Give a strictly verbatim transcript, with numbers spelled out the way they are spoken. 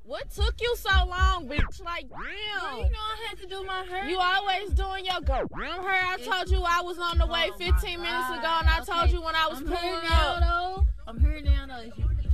What took you so long, bitch? Like, damn. Well, you know I had to do my hair. You always doing your girl hair. I told you I was on the way Oh fifteen minutes ago, and I okay. told you when I was I'm pulling here up. now, though. I'm here now, though.